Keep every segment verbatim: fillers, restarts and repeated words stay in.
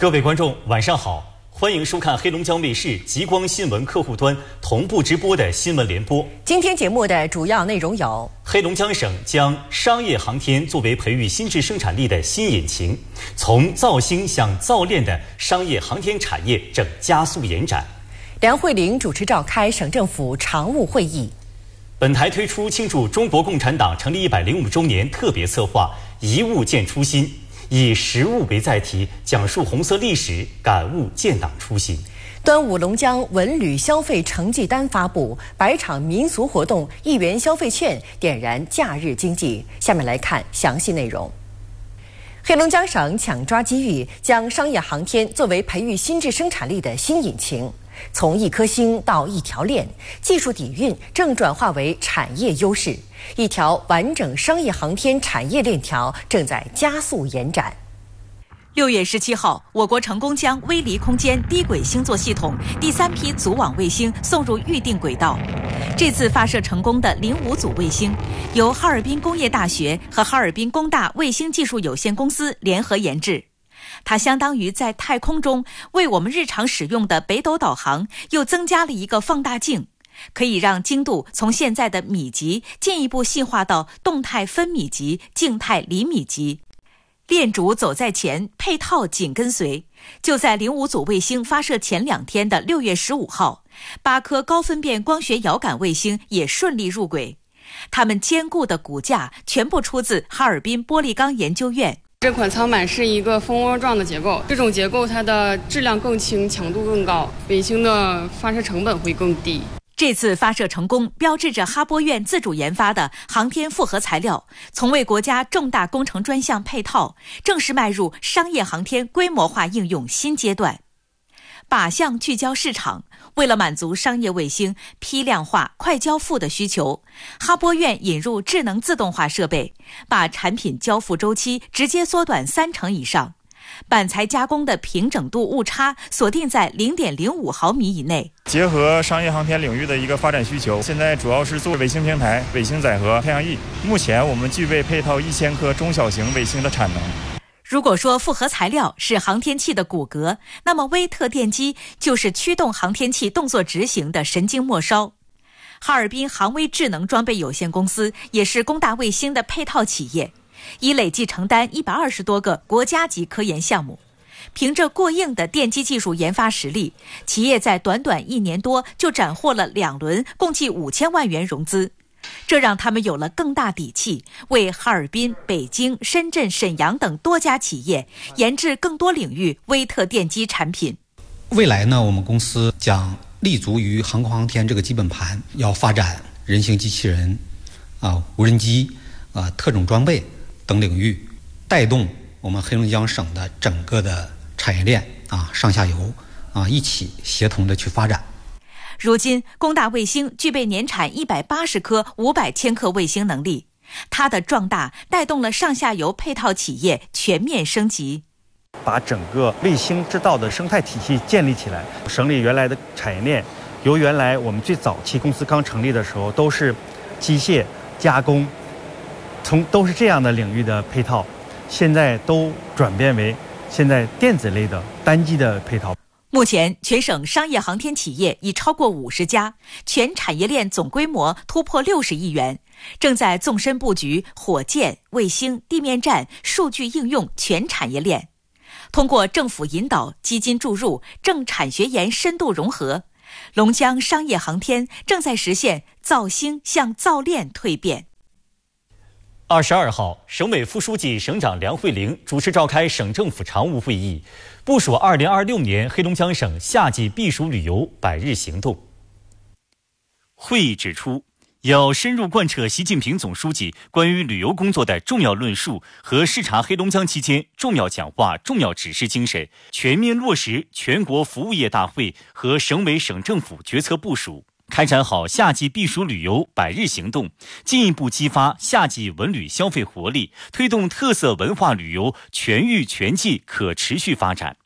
各位观众，晚上好，欢迎收看黑龙江卫视极光新闻客户端同步直播的新闻联播。 今天节目的主要内容有： 黑龙江省将商业航天作为培育新质生产力的新引擎，从造星向造链的商业航天产业正加速延展。 梁慧玲主持召开省政府常务会议。 本台推出庆祝中国共产党成立一百零五周年特别策划“一物见初心”，以实物为载体，讲述红色历史，感悟建党初心。 端午龙江文旅消费成绩单发布，百场民俗活动、一元消费券点燃假日经济。下面来看详细内容。黑龙江省抢抓机遇，将商业航天作为培育新质生产力的新引擎。从一颗星到一条链，技术底蕴正转化为产业优势，一条完整商业航天产业链条正在加速延展。 六月十七号，我国成功将微离空间低轨星座系统第三批组网卫星送入预定轨道。这次发射成功的零五组卫星，由哈尔滨工业大学和哈尔滨工大卫星技术有限公司联合研制。它相当于在太空中为我们日常使用的北斗导航又增加了一个放大镜，可以让精度从现在的米级进一步细化到动态分米级、静态厘米级。链主走在前，配套紧跟随。就在零五组卫星发射前两天的六月十五号，八颗高分辨光学遥感卫星也顺利入轨。它们坚固的骨架全部出自哈尔滨玻璃钢研究院。 这款舱板是一个蜂窝状的结构，这种结构它的质量更轻，强度更高，卫星的发射成本会更低。 这次发射成功，标志着哈玻院自主研发的航天复合材料从为国家重大工程专项配套，正式迈入商业航天规模化应用新阶段。靶向聚焦市场，为了满足商业卫星批量化、快交付的需求，哈玻院引入智能自动化设备，把产品交付周期直接缩短三成以上。板材加工的平整度误差锁定在 零点零五毫米以内。 结合商业航天领域的一个发展需求，现在主要是做卫星平台、卫星载荷、太阳翼。目前我们具备配套一千颗中小型卫星的产能。 如果说复合材料是航天器的骨骼，那么微特电机就是驱动航天器动作执行的神经末梢。哈尔滨航微智能装备有限公司也是工大卫星的配套企业，已累计承担一百二十多个国家级科研项目。凭着过硬的电机技术研发实力，企业在短短一年多就斩获了两轮共计五千万元融资。这让他们有了更大底气，为哈尔滨、北京、深圳、沈阳等多家企业研制更多领域微特电机产品。 未来呢，我们公司将立足于航空航天这个基本盘，要发展人形机器人、啊无人机、啊特种装备等领域，带动我们黑龙江省的整个的产业链啊上下游啊一起协同的去发展。 如今，工大卫星具备年产一百八十颗五百千克卫星能力，它的壮大带动了上下游配套企业全面升级， 把整个卫星制造的生态体系建立起来。省里原来的产业链，由原来我们最早期公司刚成立的时候都是机械加工，从都是这样的领域的配套，现在都转变为现在电子类的单机的配套。 目前，全省商业航天企业已超过五十家，全产业链总规模突破六十亿元，正在纵深布局火箭、卫星、地面站、数据应用全产业链。通过政府引导、基金注入、政产学研深度融合，龙江商业航天正在实现造星向造链蜕变。 二十二号，省委副书记、省长梁慧玲主持召开省政府常务会议，部署二零二六年黑龙江省夏季避暑旅游百日行动。会议指出，要深入贯彻习近平总书记关于旅游工作的重要论述和视察黑龙江期间重要讲话、重要指示精神，全面落实全国服务业大会和省委省政府决策部署，开展好夏季避暑旅游百日行动，进一步激发夏季文旅消费活力，推动特色文化旅游全域全季可持续发展。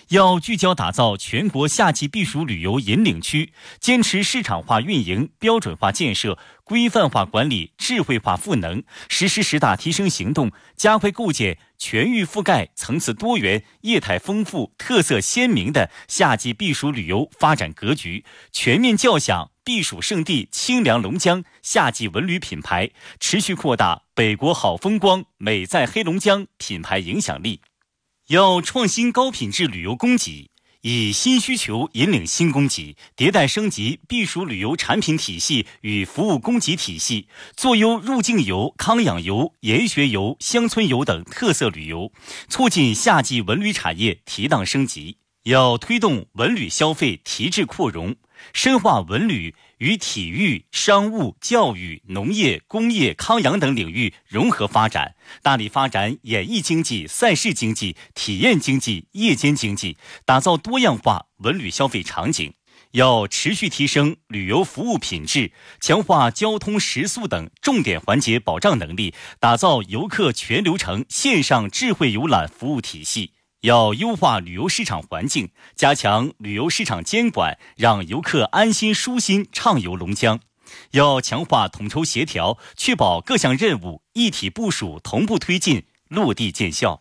要聚焦打造全国夏季避暑旅游引领区，坚持市场化运营、标准化建设、规范化管理、智慧化赋能，实施十大提升行动，加快构建全域覆盖、层次多元、业态丰富、特色鲜明的夏季避暑旅游发展格局，全面校响避暑胜地清凉龙江夏季文旅品牌，持续扩大北国好风光、美在黑龙江品牌影响力。要创新高品质旅游供给，以新需求引领新供给，迭代升级避暑旅游产品体系与服务供给体系，做优入境游、康养游、研学游、乡村游等特色旅游，促进夏季文旅产业提档升级。要推动文旅消费提质扩容，深化文旅与体育、商务、教育、农业、工业、康养等领域融合发展，大力发展演艺经济、赛事经济、体验经济、夜间经济，打造多样化文旅消费场景。要持续提升旅游服务品质，强化交通食宿等重点环节保障能力，打造游客全流程线上智慧游览服务体系。要优化旅游市场环境，加强旅游市场监管，让游客安心舒心畅游龙江。要强化统筹协调，确保各项任务一体部署、同步推进、落地见效。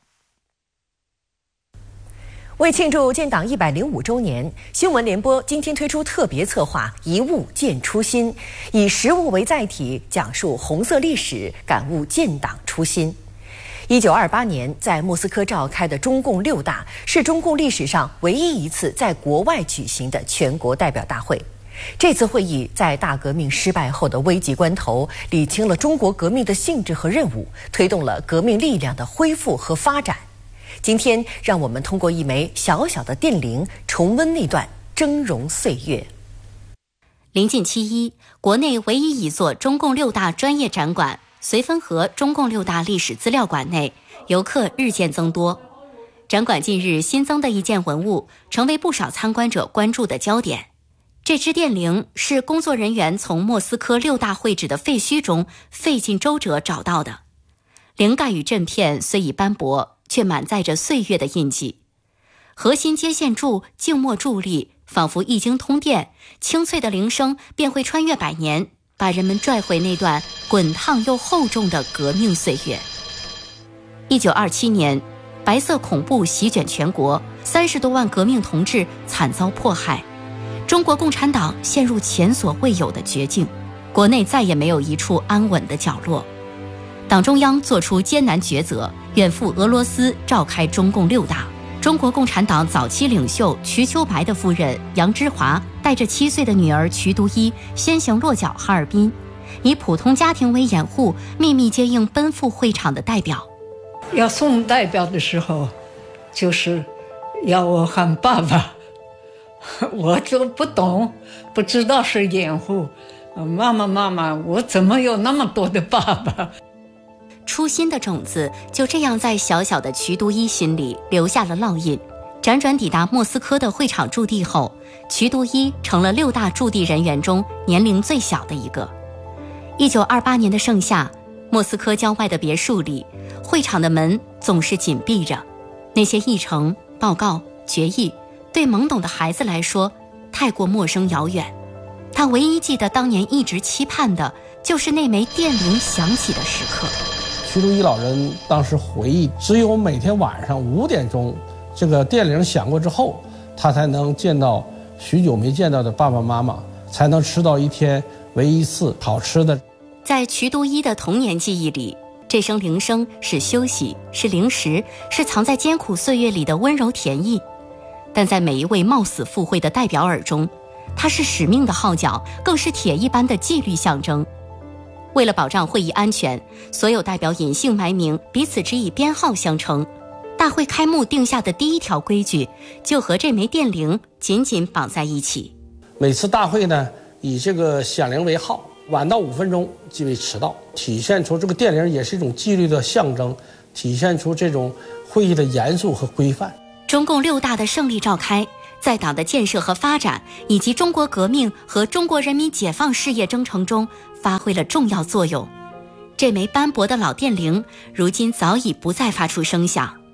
为庆祝建党一百零五周年，新闻联播今天推出特别策划《一物见初心》，以实物为载体，讲述红色历史，感悟建党初心。一九二八年在莫斯科召开的中共六大是中共历史上唯一一次在国外举行的全国代表大会。这次会议在大革命失败后的危急关头，理清了中国革命的性质和任务，推动了革命力量的恢复和发展。今天，让我们通过一枚小小的电铃，重温那段峥嵘岁月。 临近七一，国内唯一一座中共六大专业展馆绥芬河中共六大历史资料馆内，游客日渐增多。展馆近日新增的一件文物，成为不少参观者关注的焦点。这只电铃是工作人员从莫斯科六大会址的废墟中费尽周折找到的。铃盖与振片虽已斑驳，却满载着岁月的印记。核心接线柱静默伫立，仿佛一经通电，清脆的铃声便会穿越百年，把人们拽回那段滚烫又厚重的革命岁月。一九二七年，白色恐怖席卷全国，三十多万革命同志惨遭迫害，中国共产党陷入前所未有的绝境，国内再也没有一处安稳的角落。党中央做出艰难抉择，远赴俄罗斯召开中共六大。中国共产党早期领袖瞿秋白的夫人杨之华带着七岁的女儿瞿都伊先行落脚哈尔滨，以普通家庭为掩护，秘密接应奔赴会场的代表。 要送代表的时候，就是要我喊爸爸，我就不懂，不知道是掩护。妈妈妈妈，我怎么有那么多的爸爸？ 初心的种子就这样在小小的瞿都伊心里留下了烙印。辗转抵达莫斯科的会场驻地后，瞿都伊成了六大驻地人员中年龄最小的一个。一九二八年的盛夏，莫斯科郊外的别墅里，会场的门总是紧闭着。那些议程、报告、决议，对懵懂的孩子来说太过陌生遥远。他唯一记得当年一直期盼的，就是那枚电铃响起的时刻。 瞿都伊老人当时回忆，只有每天晚上五点钟，这个电铃响过之后，他才能见到许久没见到的爸爸妈妈，才能吃到一天唯一一次好吃的。 在瞿都伊的童年记忆里，这声铃声是休息，是零食，是藏在艰苦岁月里的温柔甜意。但在每一位冒死赴会的代表耳中，它是使命的号角，更是铁一般的纪律象征。为了保障会议安全，所有代表隐姓埋名，彼此只以编号相称。大会开幕定下的第一条规矩，就和这枚电铃紧紧绑在一起。 每次大会呢，以这个响铃为号，晚到五分钟即为迟到，体现出这个电铃也是一种纪律的象征，体现出这种会议的严肃和规范。 中共六大的胜利召开，在党的建设和发展，以及中国革命和中国人民解放事业征程中发挥了重要作用。这枚斑驳的老电铃，如今早已不再发出声响，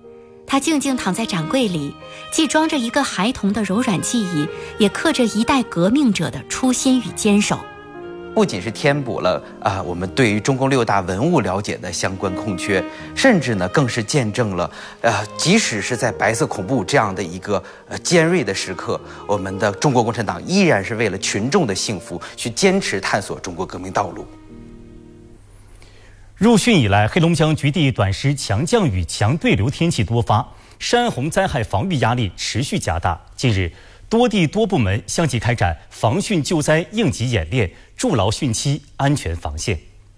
他静静躺在展柜里，既装着一个孩童的柔软记忆，也刻着一代革命者的初心与坚守。 不仅是填补了啊、呃、我们对于中共六大文物了解的相关空缺，甚至呢更是见证了呃即使是在白色恐怖这样的一个呃尖锐的时刻，我们的中国共产党依然是为了群众的幸福去坚持探索中国革命道路。 入汛以来，黑龙江局地短时强降雨、强对流天气多发，山洪灾害防御压力持续加大。近日，多地多部门相继开展防汛救灾应急演练，筑牢汛期安全防线。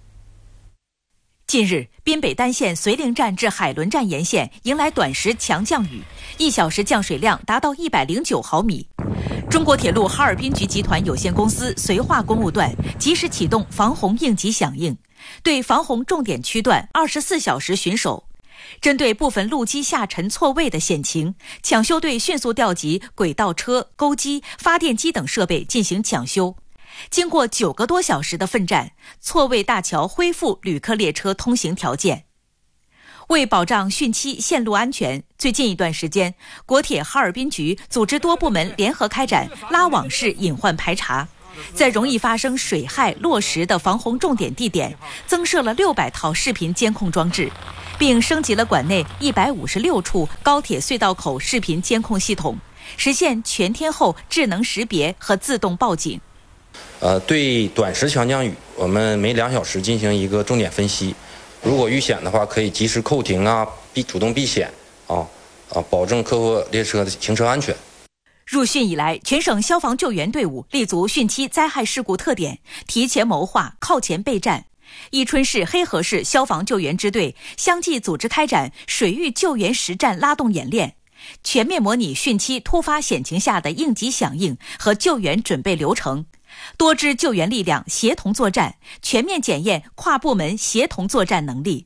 近日，滨北单线绥宁站至海伦站沿线迎来短时强降雨，一小时降水量达到一百零九毫米。中国铁路哈尔滨局集团有限公司绥化公路段及时启动防洪应急响应，对防洪重点区段二十四小时巡守。针对部分路基下沉错位的险情，抢修队迅速调集轨道车、钩机、发电机等设备进行抢修。经过九个多小时的奋战，错位大桥恢复旅客列车通行条件。为保障汛期线路安全，最近一段时间，国铁哈尔滨局组织多部门联合开展拉网式隐患排查，在容易发生水害落石的防洪重点地点增设了六百套视频监控装置，并升级了馆内一百五十六处高铁隧道口视频监控系统，实现全天候智能识别和自动报警。 呃，对短时强降雨，我们每两小时进行一个重点分析，如果遇险的话，可以及时扣停啊，避主动避险啊啊，保证客货列车的行车安全。 入汛以来，全省消防救援队伍立足汛期灾害事故特点，提前谋划，靠前备战。伊春市、黑河市消防救援支队相继组织开展水域救援实战拉动演练，全面模拟汛期突发险情下的应急响应和救援准备流程，多支救援力量协同作战，全面检验跨部门协同作战能力。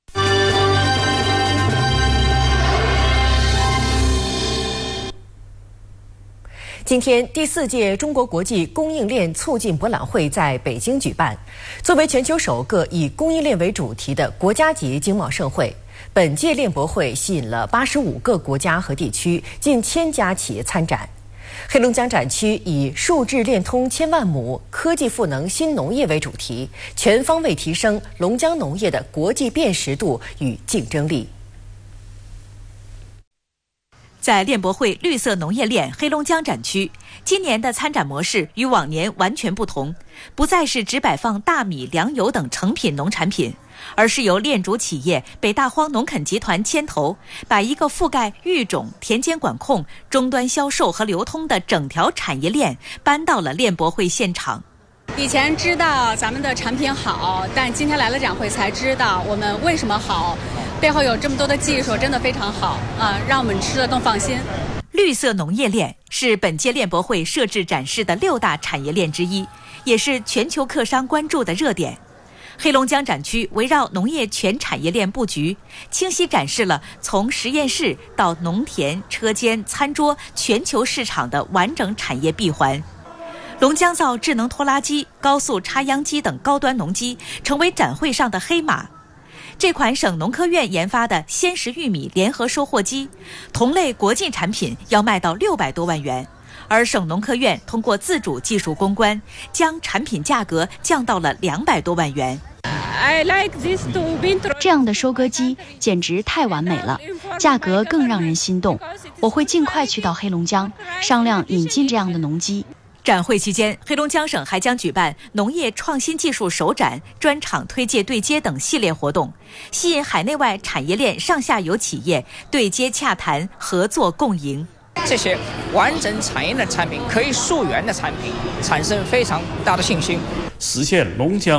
今天，第四届中国国际供应链促进博览会在北京举办。作为全球首个以供应链为主题的国家级经贸盛会，本届链博会吸引了八十五个国家和地区近千家企业参展。黑龙江展区以数智链通千万亩、科技赋能新农业为主题，全方位提升龙江农业的国际辨识度与竞争力。 在链博会绿色农业链黑龙江展区，今年的参展模式与往年完全不同，不再是只摆放大米、粮油等成品农产品，而是由链主企业北大荒农垦集团牵头，把一个覆盖育种、田间管控、终端销售和流通的整条产业链搬到了链博会现场。 以前知道咱们的产品好，但今天来了展会才知道我们为什么好，背后有这么多的技术，真的非常好啊，让我们吃得更放心。 绿色农业链是本届链博会设置展示的六大产业链之一，也是全球客商关注的热点。黑龙江展区围绕农业全产业链布局，清晰展示了从实验室到农田、车间、餐桌全球市场的完整产业闭环。龙江造智能拖拉机、高速插秧机等高端农机成为展会上的黑马。这款省农科院研发的鲜食玉米联合收获机，同类国际产品要卖到六百多万元，而省农科院通过自主技术攻关，将产品价格降到了两百多万元。 这样的收割机简直太完美了，价格更让人心动。我会尽快去到黑龙江，商量引进这样的农机。 展会期间，黑龙江省还将举办农业创新技术首展、专场推介对接等系列活动，吸引海内外产业链上下游企业对接洽谈、合作共赢。 这些完整产业的产品，可以溯源的产品，产生非常大的信心， 实现龙江